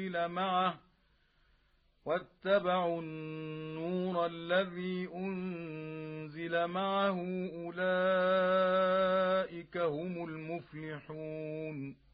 معه واتبعوا النور الذي أنزل معه أولئك هم المفلحون